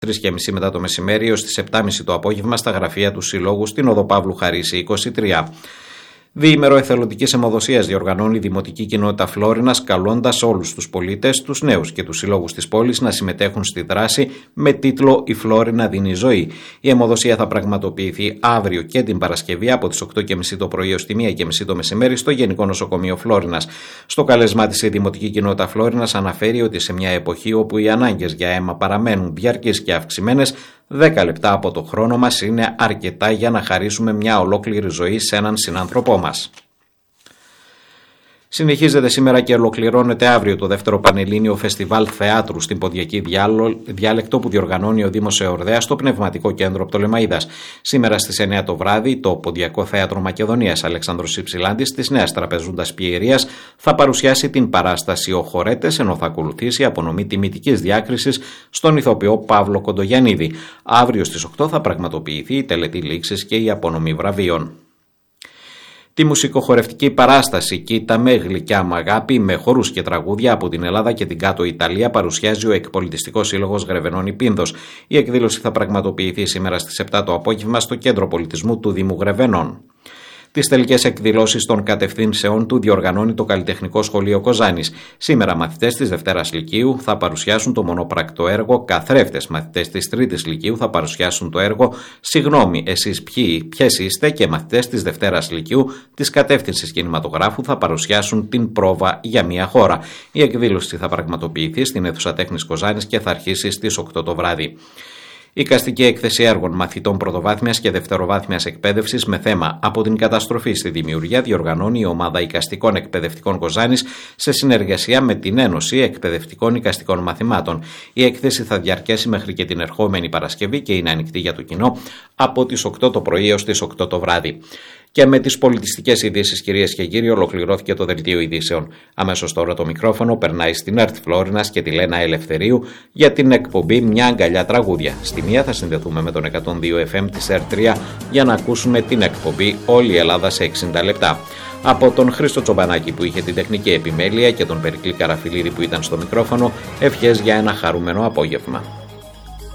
3:30 μετά το μεσημέρι έως τις 7:30 το απόγευμα στα γραφεία του Συλλόγου στην Οδό Παύλου Χαρίση 23. Διήμερο εθελοντικής αιμοδοσίας διοργανώνει η Δημοτική Κοινότητα Φλόρινας, καλώντας όλους τους πολίτες, τους νέους και τους συλλόγους της πόλης να συμμετέχουν στη δράση με τίτλο «Η Φλόρινα δίνει ζωή». Η αιμοδοσία θα πραγματοποιηθεί αύριο και την Παρασκευή από τις 8:30 το πρωί έως τη 1:30 το μεσημέρι στο Γενικό Νοσοκομείο Φλόρινας. Στο καλέσμά της η Δημοτική Κοινότητα Φλόρινας αναφέρει ότι σε μια εποχή όπου οι ανάγκες για αίμα παραμένουν διαρκείς και αυξημένες, 10 λεπτά από το χρόνο μας είναι αρκετά για να χαρίσουμε μια ολόκληρη ζωή σε έναν συνάνθρωπό μας. Συνεχίζεται σήμερα και ολοκληρώνεται αύριο το δεύτερο Πανελλήνιο Φεστιβάλ Θεάτρου στην Ποντιακή Διάλεκτο που διοργανώνει ο Δήμος Εορδαίας στο Πνευματικό Κέντρο Πτολεμαΐδας. Σήμερα στις 9 το βράδυ το Ποντιακό Θέατρο Μακεδονίας Αλέξανδρος Υψηλάντης της Νέας Τραπεζούντας Πιερίας θα παρουσιάσει την παράσταση «Ο Χορέτες», ενώ θα ακολουθήσει απονομή τιμητικής διάκρισης στον ηθοποιό Παύλο Κοντογιαννίδη. Αύριο στις 8 θα πραγματοποιηθεί η τελετή λήξης και η απονομή βραβείων. Τη μουσικοχορευτική παράσταση «Κοίτα με, γλυκιά μ' αγάπη» με χορούς και τραγούδια από την Ελλάδα και την Κάτω Ιταλία παρουσιάζει ο Εκπολιτιστικός Σύλλογος Γρεβενών Πίνδος. Η εκδήλωση θα πραγματοποιηθεί σήμερα στις 7 το απόγευμα στο Κέντρο Πολιτισμού του Δήμου Γρεβενών. Τις τελικές εκδηλώσεις των κατευθύνσεων του διοργανώνει το Καλλιτεχνικό Σχολείο Κοζάνης. Σήμερα μαθητές της Δευτέρας Λυκείου θα παρουσιάσουν το μονοπρακτό έργο «Καθρέφτες». Μαθητές της Τρίτης Λυκείου θα παρουσιάσουν το έργο «Συγγνώμη, εσείς ποιες είστε» και μαθητές της Δευτέρας Λυκείου της Κατεύθυνσης Κινηματογράφου θα παρουσιάσουν την πρόβα «Για μια χώρα». Η εκδήλωση θα πραγματοποιηθεί στην Αίθουσα Τέχνης Κοζάνης και θα αρχίσει στις 8 το βράδυ. Η εικαστική έκθεση έργων μαθητών πρωτοβάθμιας και δευτεροβάθμιας εκπαίδευσης με θέμα «Από την καταστροφή στη δημιουργία» διοργανώνει η Ομάδα Εικαστικών Εκπαιδευτικών Κοζάνης σε συνεργασία με την Ένωση Εκπαιδευτικών Εικαστικών Μαθημάτων. Η έκθεση θα διαρκέσει μέχρι και την ερχόμενη Παρασκευή και είναι ανοιχτή για το κοινό από τις 8 το πρωί έως τις 8 το βράδυ. Και με τις πολιτιστικές ειδήσεις, κυρίες και κύριοι, ολοκληρώθηκε το δελτίο ειδήσεων. Αμέσως τώρα το μικρόφωνο περνάει στην ΕΡΤ Φλόρινας και τη Λένα Ελευθερίου για την εκπομπή «Μια αγκαλιά τραγούδια». Στη μία θα συνδεθούμε με τον 102 FM της ΕΡΤ3 για να ακούσουμε την εκπομπή «Όλη η Ελλάδα σε 60 λεπτά». Από τον Χρήστο Τσομπανάκη που είχε την τεχνική επιμέλεια και τον Περικλή Καραφιλίδη που ήταν στο μικρόφωνο, ευχές για ένα χαρούμενο απόγευμα.